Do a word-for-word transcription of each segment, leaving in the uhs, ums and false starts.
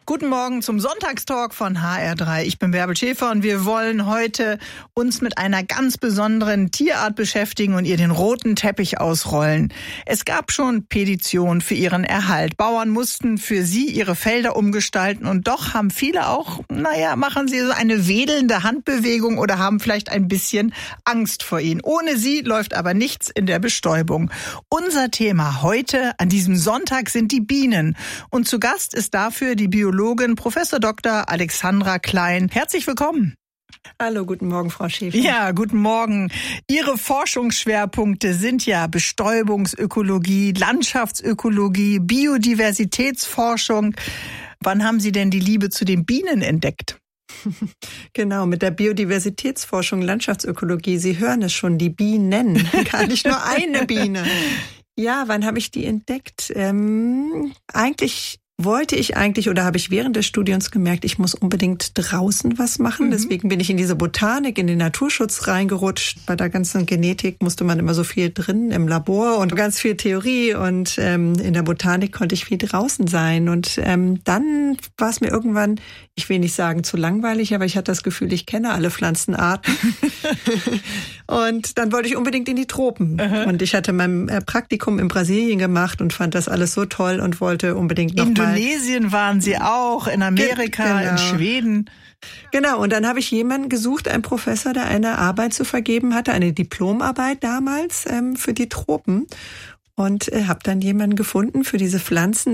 Guten Morgen zum Sonntagstalk von H R drei. Ich bin Bärbel Schäfer und wir wollen heute uns mit einer ganz besonderen Tierart beschäftigen und ihr den roten Teppich ausrollen. Es gab schon Petitionen für ihren Erhalt. Bauern mussten für sie ihre Felder umgestalten und doch haben viele auch, naja, machen sie so eine wedelnde Handbewegung oder haben vielleicht ein bisschen Angst vor ihnen. Ohne sie läuft aber nichts in der Bestäubung. Unser Thema heute an diesem Sonntag sind die Bienen. Und zu Gast ist dafür die Biologin Professor Doktor Alexandra Klein. Herzlich willkommen. Hallo, guten Morgen, Frau Schäfer. Ja, guten Morgen. Ihre Forschungsschwerpunkte sind ja Bestäubungsökologie, Landschaftsökologie, Biodiversitätsforschung. Wann haben Sie denn die Liebe zu den Bienen entdeckt? Genau, mit der Biodiversitätsforschung, Landschaftsökologie. Sie hören es schon, die Bienen, gar nicht nur eine Biene. Ja, wann habe ich die entdeckt? Ähm, eigentlich wollte ich eigentlich oder habe ich während des Studiums gemerkt, ich muss unbedingt draußen was machen. Mhm. Deswegen bin ich in diese Botanik, in den Naturschutz reingerutscht. Bei der ganzen Genetik musste man immer so viel drin im Labor und ganz viel Theorie. Und ähm, in der Botanik konnte ich viel draußen sein. Und ähm, dann war es mir irgendwann, ich will nicht sagen zu langweilig, aber ich hatte das Gefühl, ich kenne alle Pflanzenarten. Und dann wollte ich unbedingt in die Tropen. Uh-huh. Und ich hatte mein Praktikum in Brasilien gemacht und fand das alles so toll und wollte unbedingt noch mal. Indonesien waren Sie auch, in Amerika, genau. In Schweden. Genau, und dann habe ich jemanden gesucht, einen Professor, der eine Arbeit zu vergeben hatte, eine Diplomarbeit damals ähm, für die Tropen. Und äh, habe dann jemanden gefunden für diese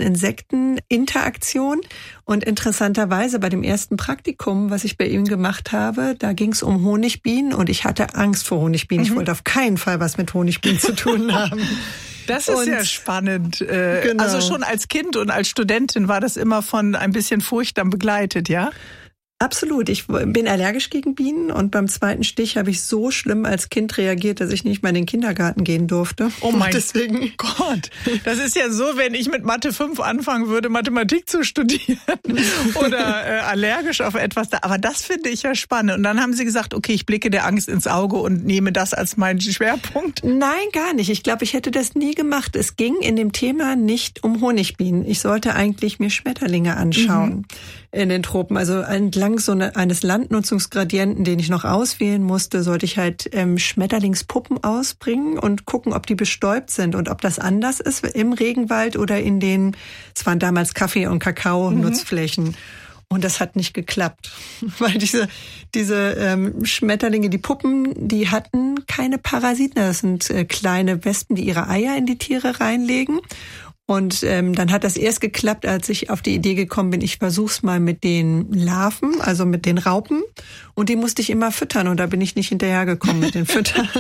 Pflanzen-Insekten-Interaktion. Und interessanterweise bei dem ersten Praktikum, was ich bei ihm gemacht habe, da ging es um Honigbienen und ich hatte Angst vor Honigbienen. Mhm. Ich wollte auf keinen Fall was mit Honigbienen zu tun haben. Das ist und, ja spannend. Äh, genau. Also schon als Kind und als Studentin war das immer von ein bisschen Furcht dann begleitet, ja? Absolut. Ich bin allergisch gegen Bienen und beim zweiten Stich habe ich so schlimm als Kind reagiert, dass ich nicht mal in den Kindergarten gehen durfte. Oh mein Deswegen. Gott. Das ist ja so, wenn ich mit Mathe fünf anfangen würde, Mathematik zu studieren oder äh, allergisch auf etwas. Da. Aber das finde ich ja spannend. Und dann haben Sie gesagt, okay, ich blicke der Angst ins Auge und nehme das als meinen Schwerpunkt. Nein, gar nicht. Ich glaube, ich hätte das nie gemacht. Es ging in dem Thema nicht um Honigbienen. Ich sollte eigentlich mir Schmetterlinge anschauen. Mhm. In den Tropen, also entlang so eine, eines Landnutzungsgradienten, den ich noch auswählen musste, sollte ich halt ähm, Schmetterlingspuppen ausbringen und gucken, ob die bestäubt sind und ob das anders ist im Regenwald oder in den, es waren damals Kaffee- und Kakao-Nutzflächen. Mhm. Und das hat nicht geklappt, weil diese diese ähm, Schmetterlinge, die Puppen, die hatten keine Parasiten. Das sind äh, kleine Wespen, die ihre Eier in die Tiere reinlegen. Und ähm, dann hat das erst geklappt, als ich auf die Idee gekommen bin, ich versuch's mal mit den Larven, also mit den Raupen. Und die musste ich immer füttern und da bin ich nicht hinterhergekommen mit den Füttern.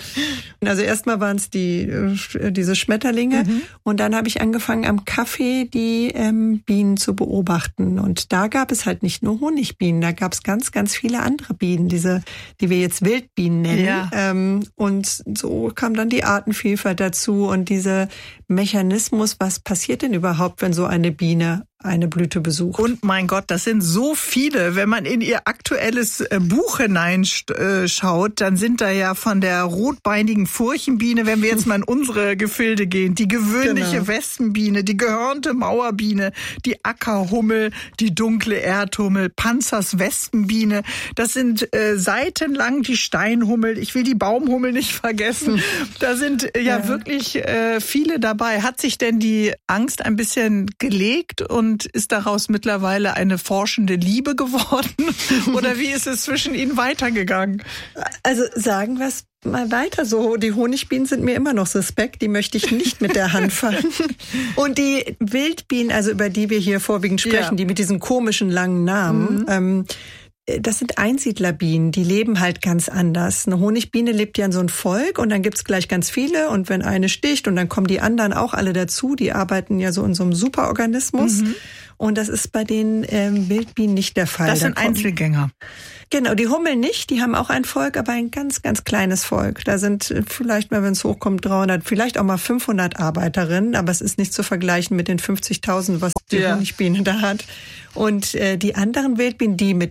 Also erstmal waren es die äh, diese Schmetterlinge mhm. und dann habe ich angefangen am Kaffee die ähm, Bienen zu beobachten. Und da gab es halt nicht nur Honigbienen, da gab es ganz, ganz viele andere Bienen, diese, die wir jetzt Wildbienen nennen. Ja. Ähm, und so kam dann die Artenvielfalt dazu und diese Mechanismus, was passiert denn überhaupt, wenn so eine Biene eine Blüte besucht? Und mein Gott, das sind so viele. Wenn man in ihr aktuelles Buch hineinschaut, dann sind da ja von der rotbeinigen Furchenbiene, wenn wir jetzt mal in unsere Gefilde gehen, die gewöhnliche genau. Wespenbiene, die gehörnte Mauerbiene, die Ackerhummel, die dunkle Erdhummel, Panzers Wespenbiene. Das sind äh, seitenlang die Steinhummel. Ich will die Baumhummel nicht vergessen. Da sind äh, ja, ja wirklich äh, viele dabei. Hat sich denn die Angst ein bisschen gelegt und Und ist daraus mittlerweile eine forschende Liebe geworden? Oder wie ist es zwischen Ihnen weitergegangen? Also sagen wir es mal weiter so. Die Honigbienen sind mir immer noch suspekt. Die möchte ich nicht mit der Hand fangen. Und die Wildbienen, also über die wir hier vorwiegend sprechen, ja. die mit diesen komischen langen Namen, mhm. ähm, das sind Einsiedlerbienen, die leben halt ganz anders. Eine Honigbiene lebt ja in so einem Volk und dann gibt's gleich ganz viele und wenn eine sticht und dann kommen die anderen auch alle dazu, die arbeiten ja so in so einem Superorganismus mhm. und das ist bei den ähm, Wildbienen nicht der Fall. Das sind da Einzelgänger. Genau, die Hummeln nicht, die haben auch ein Volk, aber ein ganz, ganz kleines Volk. Da sind vielleicht mal, wenn es hochkommt, dreihundert, vielleicht auch mal fünfhundert Arbeiterinnen, aber es ist nicht zu vergleichen mit den fünfzigtausend, was die ja. Honigbiene da hat. Und äh, die anderen Wildbienen, die mit den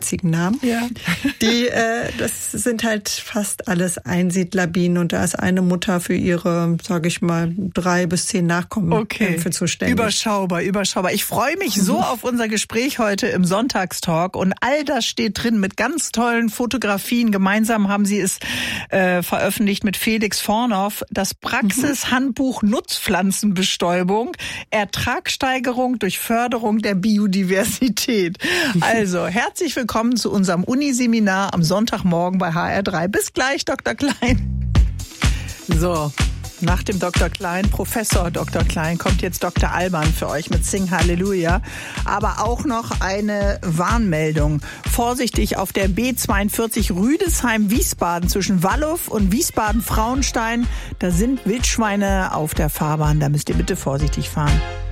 witzigen Namen. Ja. Die, äh, das sind halt fast alles Einsiedlerbienen und da ist eine Mutter für ihre, sage ich mal, drei bis zehn Nachkommen okay. für zuständig. Überschaubar, überschaubar. Ich freue mich so auf unser Gespräch heute im Sonntagstalk und all das steht drin mit ganz tollen Fotografien. Gemeinsam haben Sie es äh, veröffentlicht mit Felix Vornoff, das Praxishandbuch Nutzpflanzenbestäubung, Ertragssteigerung durch Förderung der Biodiversität. Also, herzlich willkommen zu unserem Uniseminar am Sonntagmorgen bei H R drei. Bis gleich, Doktor Klein. So, nach dem Doktor Klein, Professor Doktor Klein, kommt jetzt Doktor Alban für euch mit Sing Halleluja. Aber auch noch eine Warnmeldung. Vorsichtig auf der B zweiundvierzig Rüdesheim-Wiesbaden zwischen Wallow und Wiesbaden-Frauenstein. Da sind Wildschweine auf der Fahrbahn. Da müsst ihr bitte vorsichtig fahren.